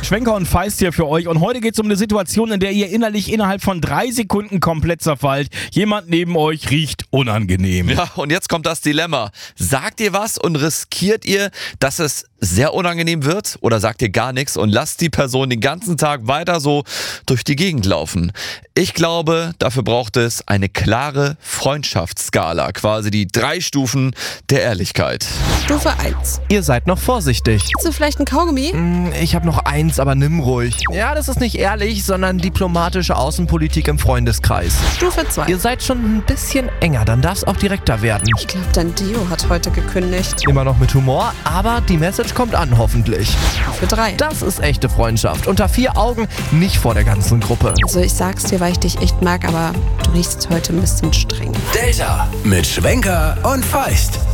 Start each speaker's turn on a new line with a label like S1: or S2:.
S1: Schwenker und Feist hier für euch und heute geht es um eine Situation, in der ihr innerlich innerhalb von 3 Sekunden komplett zerfallt. Jemand neben euch riecht unangenehm.
S2: Ja, und jetzt kommt das Dilemma. Sagt ihr was und riskiert ihr, dass es sehr unangenehm wird? Oder sagt ihr gar nichts und lasst die Person den ganzen Tag weiter so durch die Gegend laufen? Ich glaube, dafür braucht es eine klare Freundschaftsskala, quasi die 3 Stufen der Ehrlichkeit.
S3: Stufe 1.
S4: Ihr seid noch vorsichtig.
S3: Hast du vielleicht ein Kaugummi?
S4: Ich habe noch eins, aber nimm ruhig. Ja, das ist nicht ehrlich, sondern diplomatische Außenpolitik im Freundeskreis.
S3: Stufe 2.
S4: Ihr seid schon ein bisschen enger, dann darf es auch direkter werden.
S3: Ich glaube, dein Dio hat heute gekündigt.
S4: Immer noch mit Humor, aber die Message kommt an, hoffentlich.
S3: Stufe 3.
S4: Das ist echte Freundschaft. Unter 4 Augen, nicht vor der ganzen Gruppe.
S3: Also ich sag's dir, weil ich dich echt mag, aber du riechst heute ein bisschen streng.
S5: Delta mit Schwenker und Feist.